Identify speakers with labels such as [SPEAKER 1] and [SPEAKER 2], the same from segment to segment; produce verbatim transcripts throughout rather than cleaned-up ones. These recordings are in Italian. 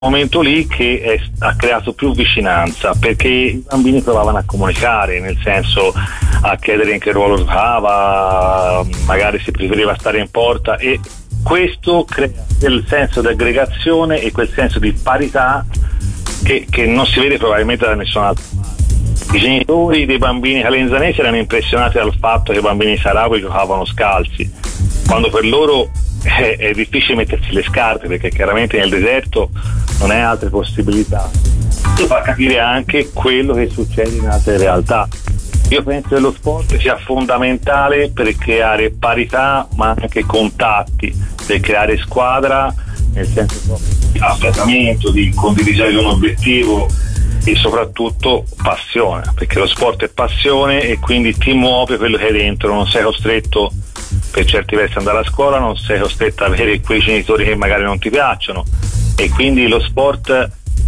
[SPEAKER 1] momento lì che è, ha creato più vicinanza, perché i bambini provavano a comunicare, nel senso a chiedere in che ruolo giocava, magari si preferiva stare in porta, e questo crea quel senso di aggregazione e quel senso di parità che, che non si vede probabilmente da nessun altro. I genitori dei bambini calenzanesi erano impressionati dal fatto che i bambini saharawi giocavano scalzi, quando per loro è, è difficile mettersi le scarpe, perché chiaramente nel deserto non hai altre possibilità. Questo fa capire anche quello che succede in altre realtà. Io penso che lo sport sia fondamentale per creare parità, ma anche contatti, per creare squadra, nel senso di affiatamento, di condividere un obiettivo e soprattutto passione, perché lo sport è passione e quindi ti muove quello che hai dentro, non sei costretto per certi versi ad andare a scuola, non sei costretto ad avere quei genitori che magari non ti piacciono, e quindi lo sport,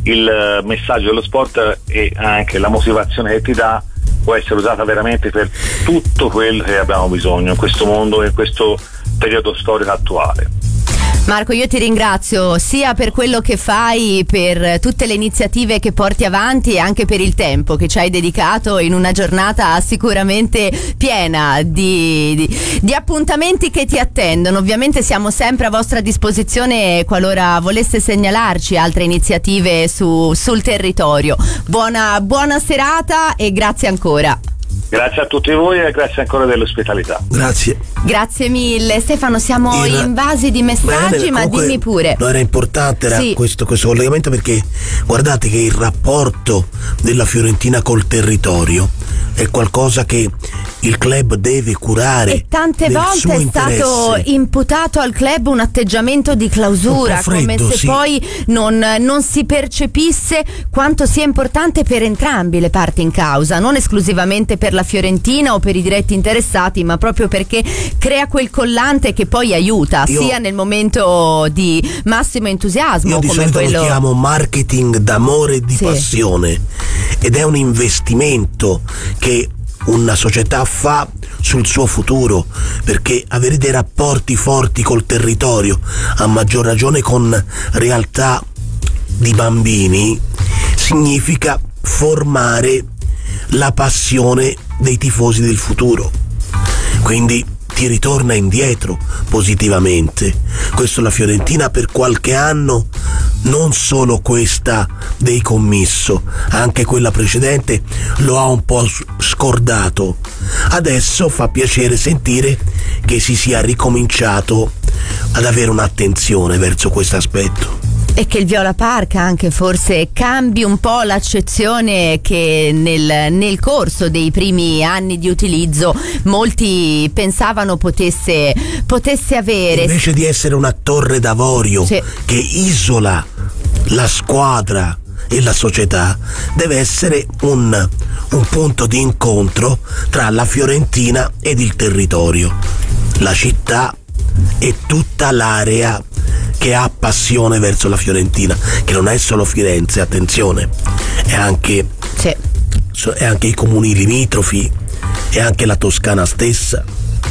[SPEAKER 1] il messaggio dello sport e anche la motivazione che ti dà può essere usata veramente per tutto quello che abbiamo bisogno in questo mondo e in questo periodo storico attuale.
[SPEAKER 2] Marco, io ti ringrazio sia per quello che fai, per tutte le iniziative che porti avanti e anche per il tempo che ci hai dedicato in una giornata sicuramente piena di, di, di appuntamenti che ti attendono. Ovviamente siamo sempre a vostra disposizione qualora volesse segnalarci altre iniziative su, sul territorio. Buona, buona serata e grazie ancora.
[SPEAKER 1] Grazie a tutti voi e grazie ancora dell'ospitalità.
[SPEAKER 3] Grazie.
[SPEAKER 2] Grazie mille. Stefano, siamo
[SPEAKER 3] Il...
[SPEAKER 2] invasi di messaggi,
[SPEAKER 3] Bene,
[SPEAKER 2] ma dimmi pure.
[SPEAKER 3] No, era importante era
[SPEAKER 2] sì.
[SPEAKER 3] questo, questo collegamento, perché guardate che il rapporto della Fiorentina col territorio è qualcosa che il club deve curare.
[SPEAKER 2] E tante volte è
[SPEAKER 3] interesse.
[SPEAKER 2] stato imputato al club un atteggiamento di clausura,
[SPEAKER 3] freddo,
[SPEAKER 2] come se
[SPEAKER 3] sì.
[SPEAKER 2] poi non, non si percepisse quanto sia importante per entrambi le parti in causa, non esclusivamente per la Fiorentina o per i diretti interessati, ma proprio perché crea quel collante che poi aiuta
[SPEAKER 3] Io,
[SPEAKER 2] sia nel momento di massimo entusiasmo
[SPEAKER 3] io di
[SPEAKER 2] come
[SPEAKER 3] solito
[SPEAKER 2] quello
[SPEAKER 3] lo chiamo marketing d'amore e di
[SPEAKER 2] sì.
[SPEAKER 3] passione, ed è un investimento che una società fa sul suo futuro, perché avere dei rapporti forti col territorio, a maggior ragione con realtà di bambini, significa formare la passione dei tifosi del futuro, quindi ti ritorna indietro positivamente. Questo la Fiorentina per qualche anno, non solo questa dei commisso, anche quella precedente, lo ha un po' scordato. Adesso fa piacere sentire che si sia ricominciato ad avere un'attenzione verso questo aspetto.
[SPEAKER 2] E che il Viola Park anche forse cambi un po' l'accezione che nel, nel corso dei primi anni di utilizzo molti pensavano potesse, potesse avere.
[SPEAKER 3] Invece di essere una torre d'avorio sì. che isola la squadra e la società, deve essere un, un punto di incontro tra la Fiorentina ed il territorio, la città e tutta l'area che ha passione verso la Fiorentina, che non è solo Firenze, attenzione, è anche,
[SPEAKER 2] sì.
[SPEAKER 3] è anche i comuni limitrofi, è anche la Toscana stessa.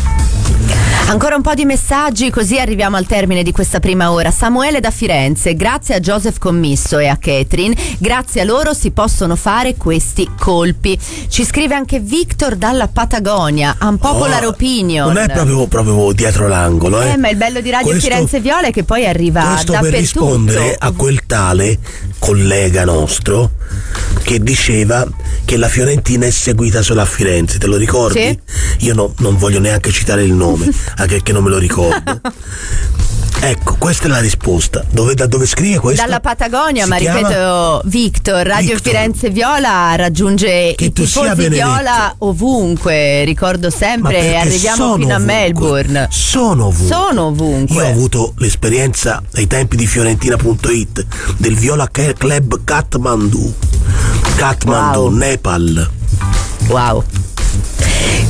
[SPEAKER 2] Ancora un po' di messaggi, così arriviamo al termine di questa prima ora. Samuele da Firenze: grazie a Joseph Commisso e a Catherine, grazie a loro si possono fare questi colpi. Ci scrive anche Victor dalla Patagonia, unpopular oh, opinion.
[SPEAKER 3] Non è proprio, proprio dietro l'angolo, eh?
[SPEAKER 2] eh ma il bello di Radio
[SPEAKER 3] questo,
[SPEAKER 2] Firenze Viola è che poi arriva
[SPEAKER 3] questo
[SPEAKER 2] dappertutto.
[SPEAKER 3] Per rispondere a quel tale collega nostro che diceva che la Fiorentina è seguita solo a Firenze, te lo ricordi?
[SPEAKER 2] Sì.
[SPEAKER 3] Io no, non voglio neanche citare il nome anche perché non me lo ricordo. Ecco, questa è la risposta. Dove, da dove scrive questo?
[SPEAKER 2] Dalla Patagonia,
[SPEAKER 3] si
[SPEAKER 2] ma
[SPEAKER 3] chiama?
[SPEAKER 2] ripeto, Victor, Radio
[SPEAKER 3] Victor.
[SPEAKER 2] Firenze Viola raggiunge
[SPEAKER 3] Che
[SPEAKER 2] i tifosi Viola ovunque, ricordo sempre, arriviamo fino
[SPEAKER 3] ovunque.
[SPEAKER 2] a Melbourne.
[SPEAKER 3] Sono ovunque.
[SPEAKER 2] Sono ovunque.
[SPEAKER 3] Io ho avuto l'esperienza ai tempi di Fiorentina punto it del Viola Club Kathmandu. Kathmandu,
[SPEAKER 2] wow.
[SPEAKER 3] Nepal.
[SPEAKER 2] Wow.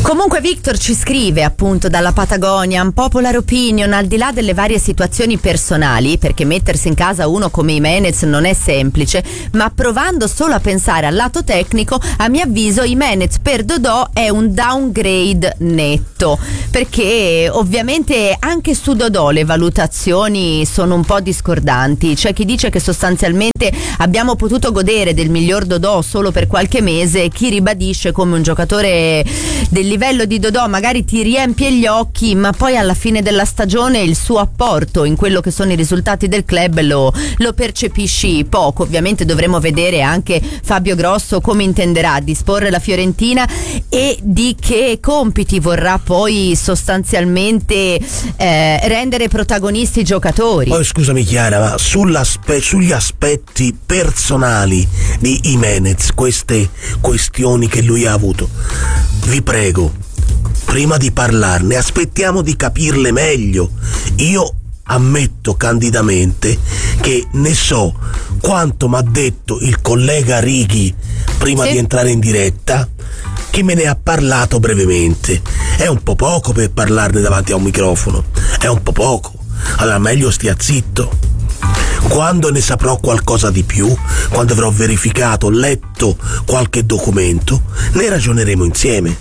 [SPEAKER 2] Comunque Victor ci scrive appunto dalla Patagonia: un popular opinion, al di là delle varie situazioni personali, perché mettersi in casa uno come Jimenez non è semplice, ma provando solo a pensare al lato tecnico, a mio avviso Jimenez per Dodò è un downgrade netto, perché ovviamente anche su Dodò le valutazioni sono un po' discordanti. C'è chi dice che sostanzialmente abbiamo potuto godere del miglior Dodò solo per qualche mese, chi ribadisce come un giocatore del livello di Dodò magari ti riempie gli occhi, ma poi alla fine della stagione il suo apporto in quello che sono i risultati del club lo, lo percepisci poco. Ovviamente dovremo vedere anche Fabio Grosso come intenderà disporre la Fiorentina e di che compiti vorrà poi sostanzialmente eh, rendere protagonisti i giocatori.
[SPEAKER 3] Poi scusami Chiara, ma sull'aspe- sugli aspetti personali di Jimenez, queste questioni che lui ha avuto, vi prego, prima di parlarne aspettiamo di capirle meglio. Io ammetto candidamente che ne so quanto m'ha detto il collega Righi prima
[SPEAKER 2] sì.
[SPEAKER 3] di entrare in diretta, che me ne ha parlato brevemente. È un po' poco per parlarne davanti a un microfono, è un po' poco, allora meglio stia zitto. Quando ne saprò qualcosa di più, quando avrò verificato, letto qualche documento, ne ragioneremo insieme.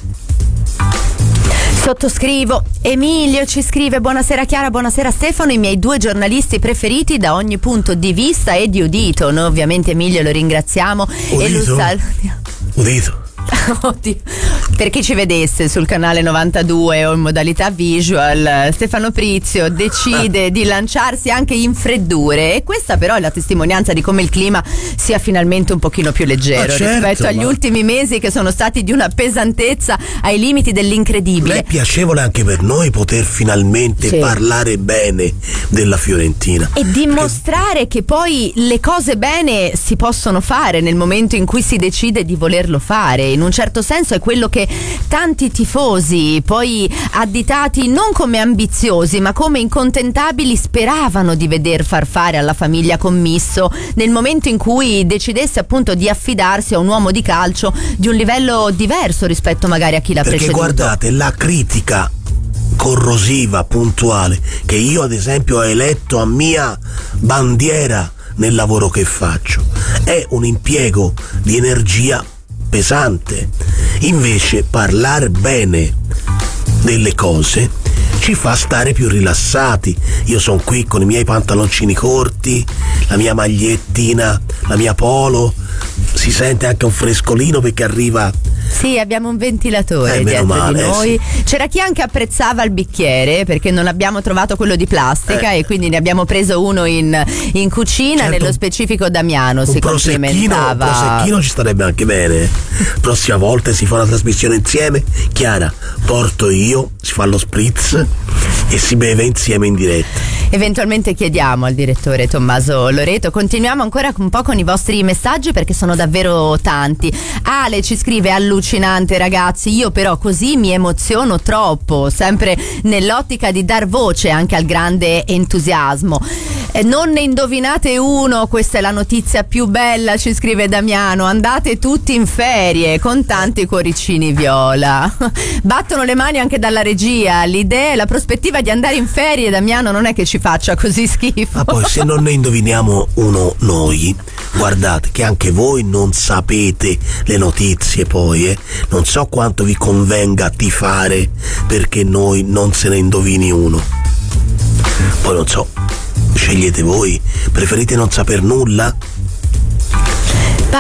[SPEAKER 2] Sottoscrivo. Emilio ci scrive: buonasera Chiara, buonasera Stefano, i miei due giornalisti preferiti da ogni punto di vista e di udito. Noi ovviamente Emilio lo ringraziamo
[SPEAKER 3] udito?
[SPEAKER 2] e lo salutiamo.
[SPEAKER 3] Udito.
[SPEAKER 2] Oddio. Per chi ci vedesse sul canale novantadue o in modalità visual, Stefano Prizio decide di lanciarsi anche in freddure, e questa però è la testimonianza di come il clima sia finalmente un pochino più leggero,
[SPEAKER 3] ah, certo,
[SPEAKER 2] rispetto agli
[SPEAKER 3] ma...
[SPEAKER 2] ultimi mesi che sono stati di una pesantezza ai limiti dell'incredibile.
[SPEAKER 3] È piacevole anche per noi poter finalmente sì. parlare bene della Fiorentina
[SPEAKER 2] e dimostrare che... che poi le cose bene si possono fare nel momento in cui si decide di volerlo fare. In un certo senso è quello che tanti tifosi, poi additati non come ambiziosi ma come incontentabili, speravano di veder far fare alla famiglia Commisso nel momento in cui decidesse appunto di affidarsi a un uomo di calcio di un livello diverso rispetto magari a chi l'ha
[SPEAKER 3] perché
[SPEAKER 2] preceduto.
[SPEAKER 3] Guardate, la critica corrosiva, puntuale, che io ad esempio ho eletto a mia bandiera nel lavoro che faccio, è un impiego di energia pesante. Invece parlare bene delle cose ci fa stare più rilassati. Io sono qui con i miei pantaloncini corti, la mia magliettina, la mia polo, si sente anche un frescolino perché arriva.
[SPEAKER 2] Sì, abbiamo un ventilatore
[SPEAKER 3] eh,
[SPEAKER 2] dietro
[SPEAKER 3] male,
[SPEAKER 2] di noi.
[SPEAKER 3] sì.
[SPEAKER 2] C'era chi anche apprezzava il bicchiere perché non abbiamo trovato quello di plastica, eh. e quindi ne abbiamo preso uno in, in cucina. Certo, nello specifico Damiano si complimentava.
[SPEAKER 3] Un prosecchino ci starebbe anche bene. Prossima volta si fa una trasmissione insieme. Chiara, porto io, si fa lo spritz e si beve insieme in diretta.
[SPEAKER 2] Eventualmente chiediamo al direttore Tommaso Loreto. Continuiamo ancora un po' con i vostri messaggi perché sono davvero tanti. Ale ci scrive: allucinante ragazzi, io però così mi emoziono troppo, sempre nell'ottica di dar voce anche al grande entusiasmo. Eh, non ne indovinate uno, questa è la notizia più bella, ci scrive Damiano, andate tutti in ferie con tanti cuoricini viola. Battono le mani anche dalla regia, l'idea e la prospettiva di andare in ferie, Damiano, non è che ci faccia così schifo.
[SPEAKER 3] Ma poi se non ne indoviniamo uno noi, guardate che anche voi non sapete le notizie poi, eh. Non so quanto vi convenga tifare perché noi non se ne indovini uno. Poi non so, scegliete voi, preferite non saper nulla?